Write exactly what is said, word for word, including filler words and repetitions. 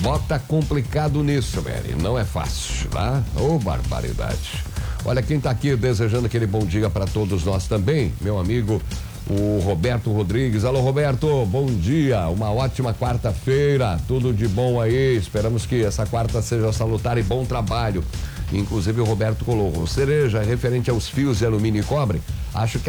Bota complicado nisso, Mary. Não é fácil, tá? Ô, oh, barbaridade. Olha, quem tá aqui desejando aquele bom dia para todos nós também, meu amigo, o Roberto Rodrigues. Alô, Roberto, bom dia. Uma ótima quarta-feira. Tudo de bom aí. Esperamos que essa quarta seja salutar e bom trabalho. Inclusive, o Roberto colocou cereja referente aos fios de alumínio e cobre. Acho que